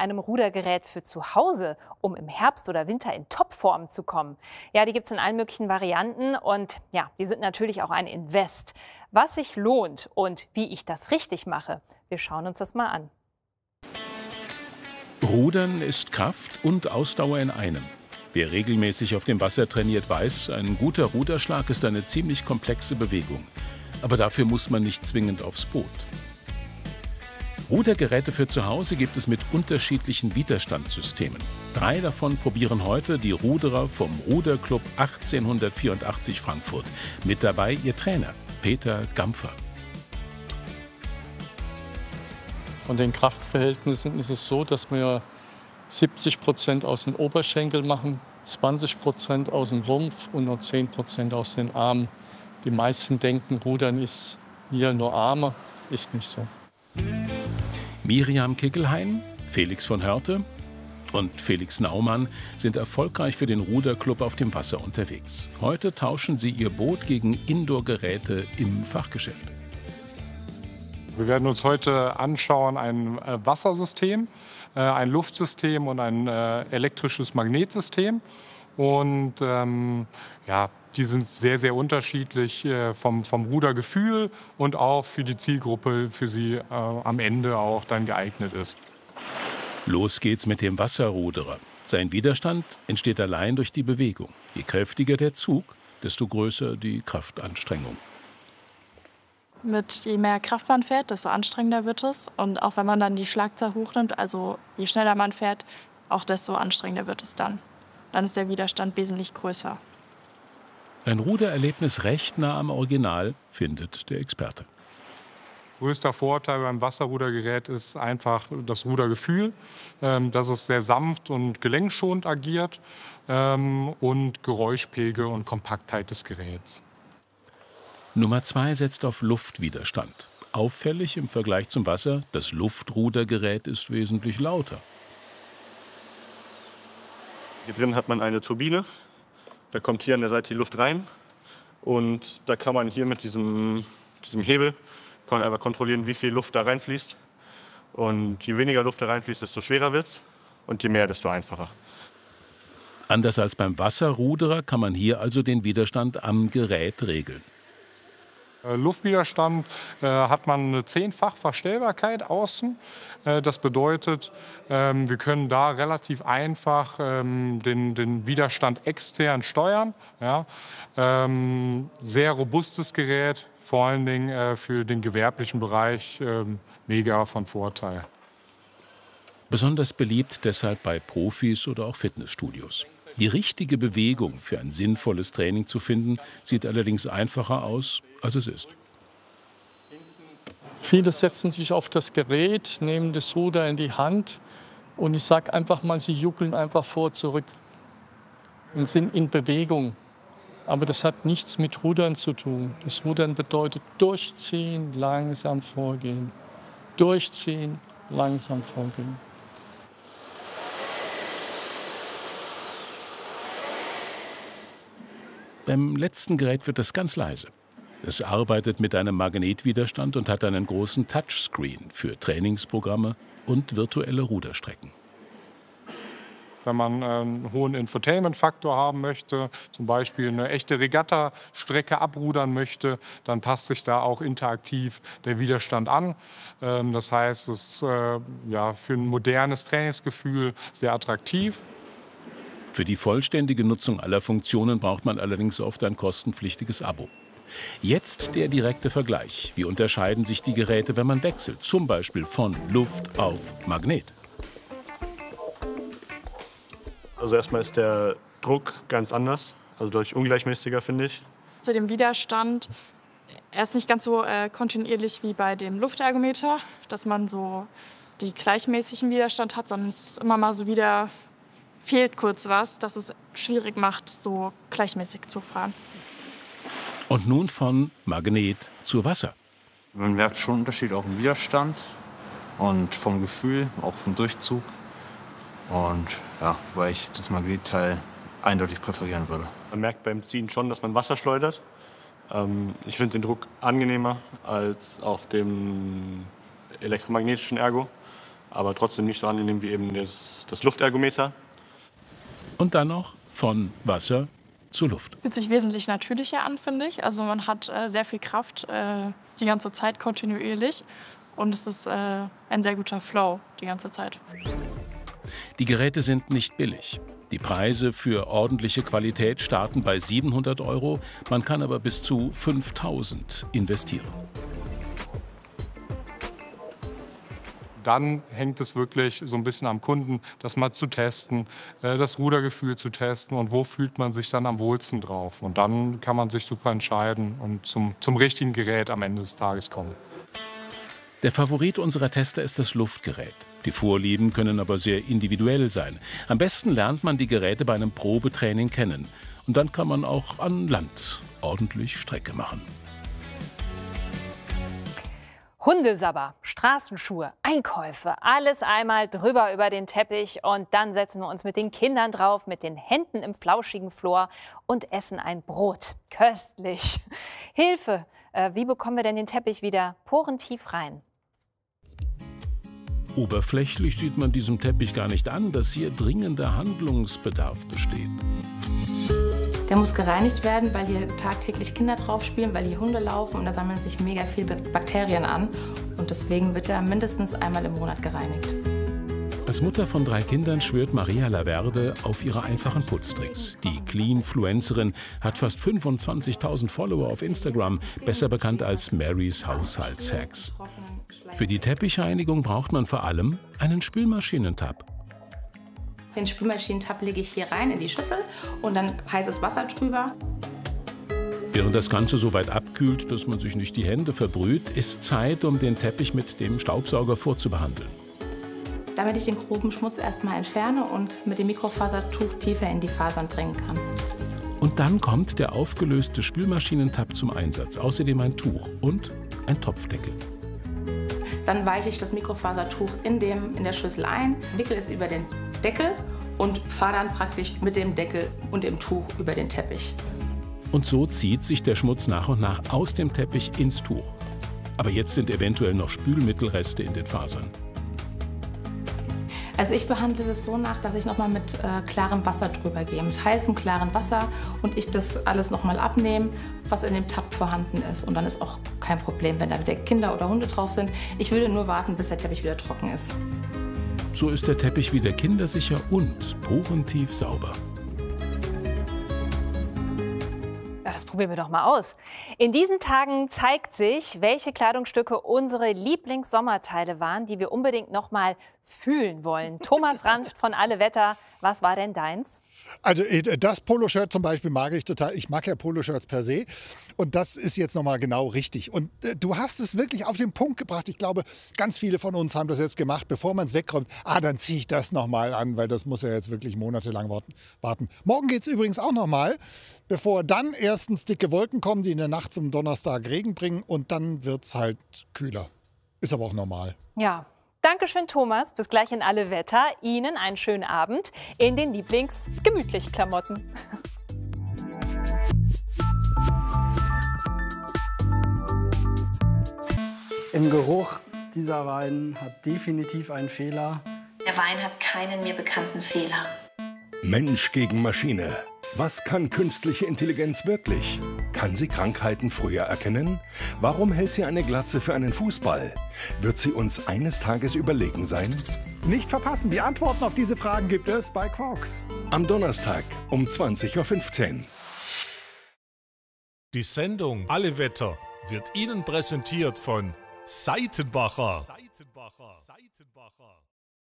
einem Rudergerät für zu Hause, um im Herbst oder Winter in Topform zu kommen? Ja, die gibt es in allen möglichen Varianten und ja, die sind natürlich auch ein Invest. Was sich lohnt und wie ich das richtig mache, wir schauen uns das mal an. Rudern ist Kraft und Ausdauer in einem. Wer regelmäßig auf dem Wasser trainiert, weiß, ein guter Ruderschlag ist eine ziemlich komplexe Bewegung. Aber dafür muss man nicht zwingend aufs Boot. Rudergeräte für zu Hause gibt es mit unterschiedlichen Widerstandssystemen. 3 davon probieren heute die Ruderer vom Ruderclub 1884 Frankfurt. Mit dabei ihr Trainer, Peter Gampfer. Von den Kraftverhältnissen ist es so, dass wir 70% aus den Oberschenkeln machen, 20% aus dem Rumpf und nur 10% aus den Armen. Die meisten denken, Rudern ist hier nur Arme, ist nicht so. Miriam Kickelhain, Felix von Hörte und Felix Naumann sind erfolgreich für den Ruderclub auf dem Wasser unterwegs. Heute tauschen sie ihr Boot gegen Indoor-Geräte im Fachgeschäft. Wir werden uns heute anschauen ein Wassersystem, ein Luftsystem und ein elektrisches Magnetsystem. Und ja, die sind sehr, sehr unterschiedlich vom Rudergefühl und auch für die Zielgruppe, für sie am Ende auch dann geeignet ist. Los geht's mit dem Wasserruderer. Sein Widerstand entsteht allein durch die Bewegung. Je kräftiger der Zug, desto größer die Kraftanstrengung. Je mehr Kraft man fährt, desto anstrengender wird es. Und auch wenn man dann die Schlagzahl hochnimmt, also je schneller man fährt, auch desto anstrengender wird es dann. Dann ist der Widerstand wesentlich größer. Ein Rudererlebnis recht nah am Original, findet der Experte. Größter Vorteil beim Wasserrudergerät ist einfach das Rudergefühl, dass es sehr sanft und gelenkschonend agiert und Geräuschpegel und Kompaktheit des Geräts. Nummer 2 setzt auf Luftwiderstand. Auffällig im Vergleich zum Wasser, das Luftrudergerät ist wesentlich lauter. Hier drin hat man eine Turbine, da kommt hier an der Seite die Luft rein und da kann man hier mit diesem Hebel kann man einfach kontrollieren, wie viel Luft da reinfließt. Und je weniger Luft da reinfließt, desto schwerer wird es und je mehr, desto einfacher. Anders als beim Wasserruderer kann man hier also den Widerstand am Gerät regeln. Luftwiderstand hat man eine 10-fach Verstellbarkeit außen. Das bedeutet, wir können da relativ einfach den Widerstand extern steuern. Ja. Sehr robustes Gerät, vor allen Dingen für den gewerblichen Bereich mega von Vorteil. Besonders beliebt deshalb bei Profis oder auch Fitnessstudios. Die richtige Bewegung für ein sinnvolles Training zu finden, sieht allerdings einfacher aus, als es ist. Viele setzen sich auf das Gerät, nehmen das Ruder in die Hand und ich sage einfach mal, sie juckeln einfach vor, zurück und sind in Bewegung. Aber das hat nichts mit Rudern zu tun. Das Rudern bedeutet durchziehen, langsam vorgehen. Durchziehen, langsam vorgehen. Beim letzten Gerät wird es ganz leise. Es arbeitet mit einem Magnetwiderstand und hat einen großen Touchscreen für Trainingsprogramme und virtuelle Ruderstrecken. Wenn man einen hohen Infotainment-Faktor haben möchte, zum Beispiel eine echte Regatta-Strecke abrudern möchte, dann passt sich da auch interaktiv der Widerstand an. Das heißt, es ist ja, für ein modernes Trainingsgefühl sehr attraktiv. Für die vollständige Nutzung aller Funktionen braucht man allerdings oft ein kostenpflichtiges Abo. Jetzt der direkte Vergleich. Wie unterscheiden sich die Geräte, wenn man wechselt? Zum Beispiel von Luft auf Magnet. Also erstmal ist der Druck ganz anders, also deutlich ungleichmäßiger, finde ich. Zu dem Widerstand, er ist nicht ganz so kontinuierlich wie bei dem Luftergometer, dass man so die gleichmäßigen Widerstand hat, sondern es ist immer mal so wieder, fehlt kurz was, dass es schwierig macht, so gleichmäßig zu fahren. Und nun von Magnet zu Wasser. Man merkt schon einen Unterschied auch im Widerstand und vom Gefühl, auch vom Durchzug. Und ja, weil ich das Magnetteil eindeutig präferieren würde. Man merkt beim Ziehen schon, dass man Wasser schleudert. Ich finde den Druck angenehmer als auf dem elektromagnetischen Ergo. aber trotzdem nicht so angenehm wie eben das Luftergometer. Und dann noch von Wasser zu Luft. Fühlt sich wesentlich natürlicher an, finde ich. Also man hat sehr viel Kraft die ganze Zeit kontinuierlich und es ist ein sehr guter Flow die ganze Zeit. Die Geräte sind nicht billig. Die Preise für ordentliche Qualität starten bei 700 €, man kann aber bis zu 5.000 investieren. Dann hängt es wirklich so ein bisschen am Kunden, das mal zu testen, das Rudergefühl zu testen und wo fühlt man sich dann am wohlsten drauf. Und dann kann man sich super entscheiden und zum richtigen Gerät am Ende des Tages kommen. Der Favorit unserer Tester ist das Luftgerät. Die Vorlieben können aber sehr individuell sein. Am besten lernt man die Geräte bei einem Probetraining kennen. Und dann kann man auch an Land ordentlich Strecke machen. Hundesabber, Straßenschuhe, Einkäufe, alles einmal drüber über den Teppich und dann setzen wir uns mit den Kindern drauf, mit den Händen im flauschigen Flor und essen ein Brot. Köstlich. Hilfe, wie bekommen wir denn den Teppich wieder porentief rein? Oberflächlich sieht man diesem Teppich gar nicht an, dass hier dringender Handlungsbedarf besteht. Der muss gereinigt werden, weil hier tagtäglich Kinder drauf spielen, weil hier Hunde laufen und da sammeln sich mega viele Bakterien an. Und deswegen wird er mindestens einmal im Monat gereinigt. Als Mutter von 3 Kindern schwört Maria Laverde auf ihre einfachen Putztricks. Die Cleanfluencerin hat fast 25.000 Follower auf Instagram, besser bekannt als Marys Haushaltshacks. Für die Teppichreinigung braucht man vor allem einen Spülmaschinentab. Den Spülmaschinentab lege ich hier rein in die Schüssel und dann heißes Wasser drüber. Während das Ganze so weit abkühlt, dass man sich nicht die Hände verbrüht, ist Zeit, um den Teppich mit dem Staubsauger vorzubehandeln. Damit ich den groben Schmutz erstmal entferne und mit dem Mikrofasertuch tiefer in die Fasern dringen kann. Und dann kommt der aufgelöste Spülmaschinentab zum Einsatz. Außerdem ein Tuch und ein Topfdeckel. Dann weiche ich das Mikrofasertuch in der Schüssel ein, wickel es über den Deckel und fahre dann praktisch mit dem Deckel und dem Tuch über den Teppich. Und so zieht sich der Schmutz nach und nach aus dem Teppich ins Tuch. Aber jetzt sind eventuell noch Spülmittelreste in den Fasern. Also ich behandle das so nach, dass ich nochmal mit klarem Wasser drüber gehe, mit heißem, klarem Wasser und ich das alles nochmal abnehme, was in dem Tab vorhanden ist. Und dann ist auch kein Problem, wenn da wieder Kinder oder Hunde drauf sind. Ich würde nur warten, bis der Teppich wieder trocken ist. So ist der Teppich wieder kindersicher und porentief sauber. Ja, das probieren wir doch mal aus. In diesen Tagen zeigt sich, welche Kleidungsstücke unsere Lieblingssommerteile waren, die wir unbedingt noch mal fühlen wollen. Thomas Ranft von Alle Wetter, was war denn deins? Also das Poloshirt zum Beispiel mag ich total. Ich mag ja Poloshirts per se. Und das ist jetzt nochmal genau richtig. Und du hast es wirklich auf den Punkt gebracht. Ich glaube, ganz viele von uns haben das jetzt gemacht, bevor man es wegräumt. Dann ziehe ich das nochmal an, weil das muss ja jetzt wirklich monatelang warten. Morgen geht es übrigens auch nochmal, bevor dann erstens dicke Wolken kommen, die in der Nacht zum Donnerstag Regen bringen. Und dann wird es halt kühler. Ist aber auch normal. Ja. Dankeschön, Thomas. Bis gleich in Alle Wetter. Ihnen einen schönen Abend in den Lieblings-Gemütlich-Klamotten. Im Geruch dieser Wein hat definitiv einen Fehler. Der Wein hat keinen mir bekannten Fehler. Mensch gegen Maschine. Was kann künstliche Intelligenz wirklich? Kann sie Krankheiten früher erkennen? Warum hält sie eine Glatze für einen Fußball? Wird sie uns eines Tages überlegen sein? Nicht verpassen, die Antworten auf diese Fragen gibt es bei Quarks. Am Donnerstag um 20:15 Uhr. Die Sendung Alle Wetter wird Ihnen präsentiert von Seitenbacher.